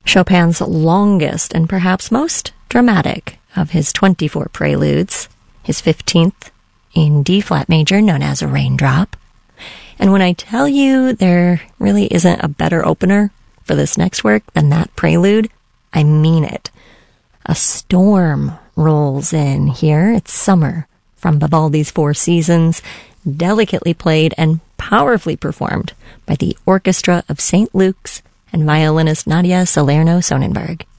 Chopin's longest and perhaps most dramatic of his 24 preludes, his 15th in D-flat major, known as a Raindrop. And when I tell you there really isn't a better opener for this next work than that prelude, I mean it. A storm rolls in here. It's summer from Vivaldi's Four Seasons, delicately played and powerfully performed by the Orchestra of St. Luke's and violinist Nadia Salerno Sonnenberg.